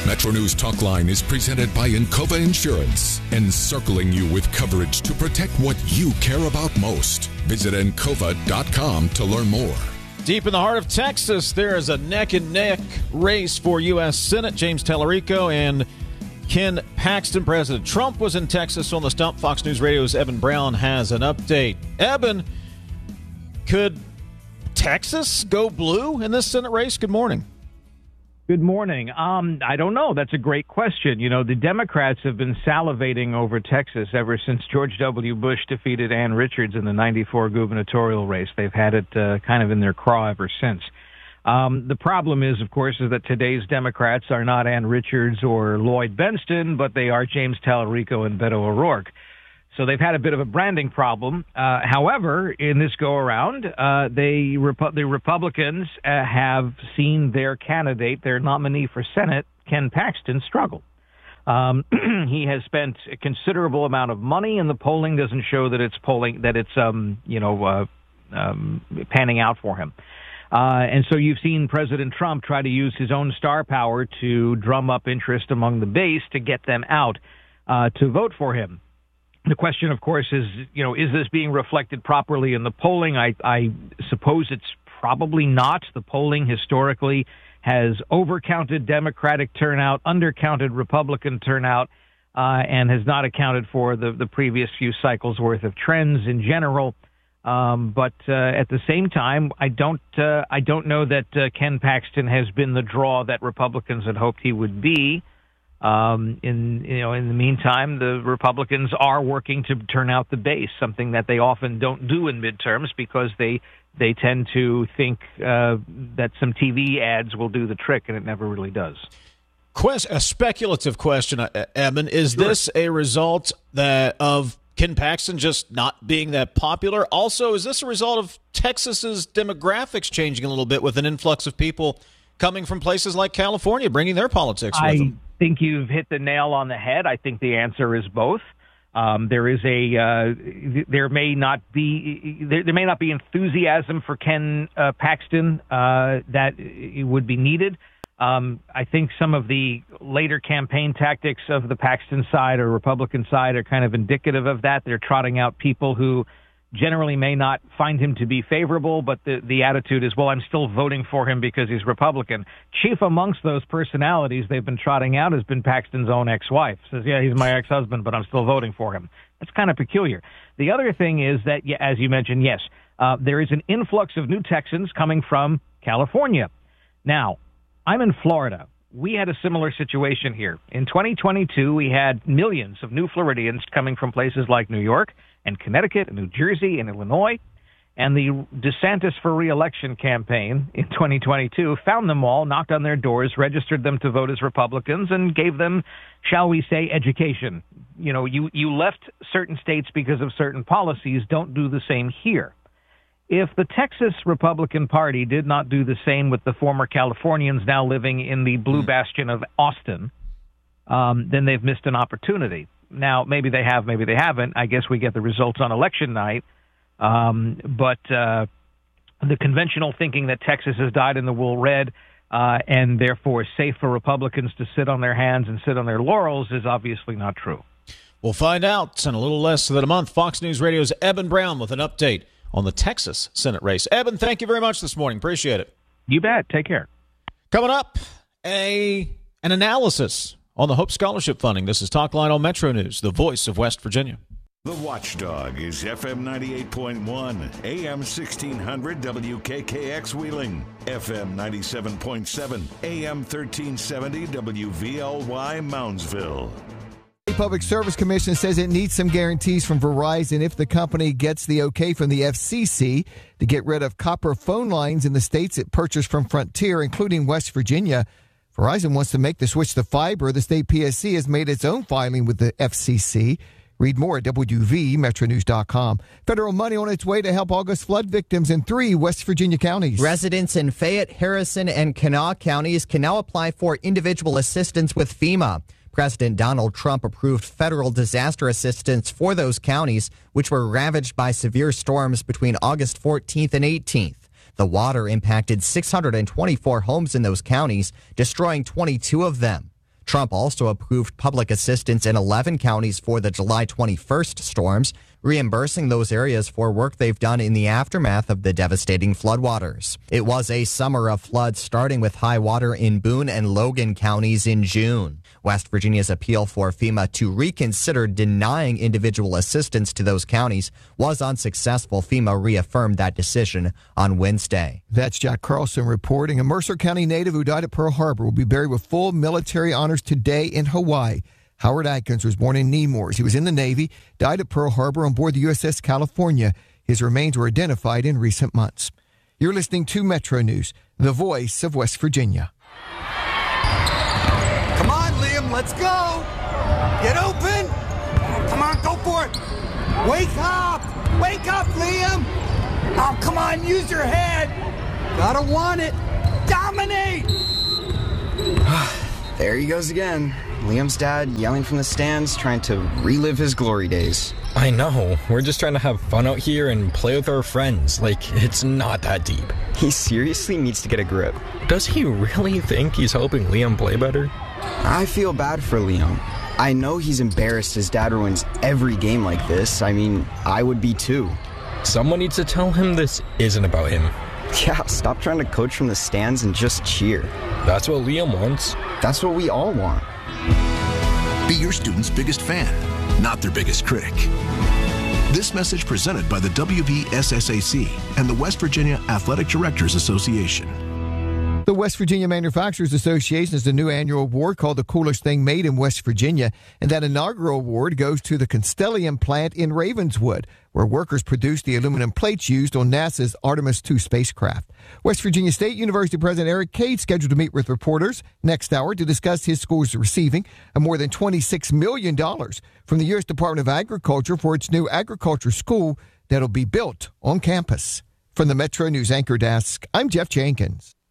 Metro News Talkline is presented by Encova Insurance, encircling you with coverage to protect what you care about most. Visit Encova.com to learn more. Deep in the heart of Texas, there is a neck-and-neck race for U.S. Senate. James Tallarico and Ken Paxton. President Trump was in Texas on the stump. Fox News Radio's Evan Brown has an update. Evan, could Texas go blue in this Senate race? Good morning. Good morning. I don't know. That's a great question. You know, the Democrats have been salivating over Texas ever since George W. Bush defeated Ann Richards in the 94 gubernatorial race. They've had it kind of in their craw ever since. The problem is, of course, is that today's Democrats are not Ann Richards or Lloyd Benston, but they are James Tallarico and Beto O'Rourke. So they've had a bit of a branding problem. However, in this go-around, the Republicans have seen their candidate, their nominee for Senate, Ken Paxton, struggle. He has spent a considerable amount of money, and the polling doesn't show that it's panning out for him. And so you've seen President Trump try to use his own star power to drum up interest among the base to get them out to vote for him. The question, of course, is this being reflected properly in the polling? I suppose it's probably not. The polling historically has overcounted Democratic turnout, undercounted Republican turnout, and has not accounted for the previous few cycles worth of trends in general. But at the same time, I don't know that Ken Paxton has been the draw that Republicans had hoped he would be. In the meantime, the Republicans are working to turn out the base, something that they often don't do in midterms because they tend to think that some TV ads will do the trick, and it never really does. A speculative question, Evan. Is this a result of Ken Paxton just not being that popular? Also, is this a result of Texas's demographics changing a little bit with an influx of people coming from places like California, bringing their politics with them? I think you've hit the nail on the head. I think the answer is both. There may not be enthusiasm for Ken Paxton that it would be needed. I think some of the later campaign tactics of the Paxton side or Republican side are kind of indicative of that. They're trotting out people who generally may not find him to be favorable, but the attitude is, well, I'm still voting for him because he's Republican. Chief amongst those personalities they've been trotting out has been Paxton's own ex-wife. Says, yeah, he's my ex-husband, but I'm still voting for him. That's kind of peculiar. The other thing is that, as you mentioned, yes, there is an influx of new Texans coming from California. Now, I'm in Florida. We had a similar situation here. In 2022, we had millions of new Floridians coming from places like New York and Connecticut and New Jersey and Illinois. And the DeSantis for re-election campaign in 2022 found them all, knocked on their doors, registered them to vote as Republicans, and gave them, shall we say, education. You know, you left certain states because of certain policies. Don't do the same here. If the Texas Republican Party did not do the same with the former Californians now living in the blue bastion of Austin, then they've missed an opportunity. Now, maybe they have, maybe they haven't. I guess we get the results on election night. But the conventional thinking that Texas has dyed in the wool red and therefore safe for Republicans to sit on their hands and sit on their laurels is obviously not true. We'll find out in a little less than a month. Fox News Radio's Evan Brown with an update on the Texas Senate race. Evan, thank you very much this morning. Appreciate it. You bet. Take care. Coming up, an analysis on the Hope Scholarship funding. This is Talkline on Metro News, the voice of West Virginia. The Watchdog is FM 98.1, AM 1600 WKKX Wheeling, FM 97.7, AM 1370 WVLY Moundsville. The Public Service Commission says it needs some guarantees from Verizon if the company gets the okay from the FCC to get rid of copper phone lines in the states it purchased from Frontier, including West Virginia. Verizon wants to make the switch to fiber. The state PSC has made its own filing with the FCC. Read more at WVMetroNews.com. Federal money on its way to help August flood victims in 3 West Virginia counties. Residents in Fayette, Harrison, and Kanawha counties can now apply for individual assistance with FEMA. President Donald Trump approved federal disaster assistance for those counties, which were ravaged by severe storms between August 14th and 18th. The water impacted 624 homes in those counties, destroying 22 of them. Trump also approved public assistance in 11 counties for the July 21st storms, reimbursing those areas for work they've done in the aftermath of the devastating floodwaters. It was a summer of floods, starting with high water in Boone and Logan counties in June. West Virginia's appeal for FEMA to reconsider denying individual assistance to those counties was unsuccessful. FEMA reaffirmed that decision on Wednesday. That's Jack Carlson reporting. A Mercer County native who died at Pearl Harbor will be buried with full military honors today in Hawaii. Howard Atkins was born in Nemours. He was in the Navy, died at Pearl Harbor on board the USS California. His remains were identified in recent months. You're listening to Metro News, the voice of West Virginia. Come on, Liam, let's go. Get open. Come on, go for it. Wake up. Wake up, Liam. Oh, come on, use your head. Gotta want it. Dominate. There he goes again. Liam's dad yelling from the stands, trying to relive his glory days. I know. We're just trying to have fun out here and play with our friends. Like, it's not that deep. He seriously needs to get a grip. Does he really think he's helping Liam play better? I feel bad for Liam. I know he's embarrassed his dad ruins every game like this. I mean, I would be too. Someone needs to tell him this isn't about him. Yeah, stop trying to coach from the stands and just cheer. That's what Liam wants. That's what we all want. Be your student's biggest fan, not their biggest critic. This message presented by the WVSSAC and the West Virginia Athletic Directors Association. The West Virginia Manufacturers Association is the new annual award called The Coolest Thing Made in West Virginia. And that inaugural award goes to the Constellium plant in Ravenswood, where workers produced the aluminum plates used on NASA's Artemis II spacecraft. West Virginia State University President Eric Cade scheduled to meet with reporters next hour to discuss his school's receiving more than $26 million from the U.S. Department of Agriculture for its new agriculture school that'll be built on campus. From the Metro News Anchor Desk, I'm Jeff Jenkins.